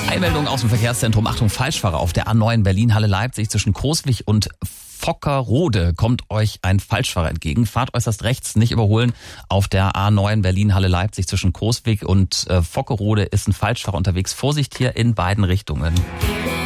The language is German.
Eilmeldung aus dem Verkehrszentrum. Achtung, Falschfahrer auf der A9 Berlin-Halle-Leipzig zwischen Großwig und Vockerode kommt euch ein Falschfahrer entgegen. Fahrt äußerst rechts, nicht überholen. Auf der A9 Berlin-Halle-Leipzig zwischen Großwig und Vockerode ist ein Falschfahrer unterwegs. Vorsicht hier in beiden Richtungen.